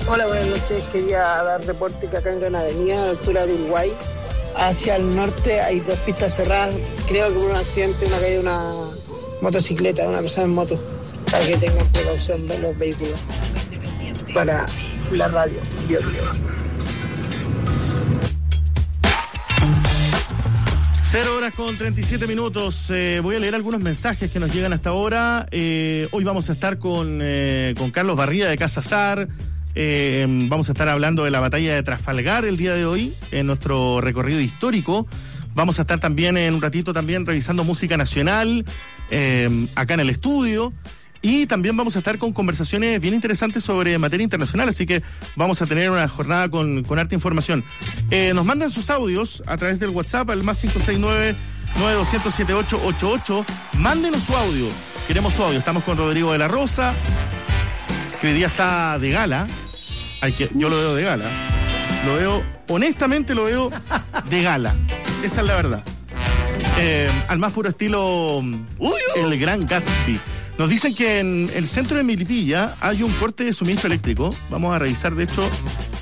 Hola, buenas noches. Quería dar reporte que acá en Gran Avenida, a la altura de Uruguay, hacia el norte hay 2 pistas cerradas. Creo que por un accidente, una caída de una motocicleta, de una persona en moto. Para que tengan precaución de los vehículos. Para la radio, Bio Bio. 0:37. Voy a leer algunos mensajes que nos llegan hasta ahora. Hoy vamos a estar con Carlos Barría de Casa Sar. Vamos a estar hablando de la batalla de Trafalgar el día de hoy en nuestro recorrido histórico. Vamos a estar también en un ratito también revisando música nacional acá en el estudio. Y también vamos a estar con conversaciones bien interesantes sobre materia internacional, así que vamos a tener una jornada con harta información. Nos mandan sus audios a través del WhatsApp al más 569-9200-7888. Mándenos su audio, queremos su audio. Estamos con Rodrigo de la Rosa, que hoy día está de gala. Yo lo veo de gala. Honestamente lo veo de gala. Esa es la verdad. Al más puro estilo el Gran Gatsby. Nos dicen que en el centro de Melipilla hay un corte de suministro eléctrico. Vamos a revisar, de hecho,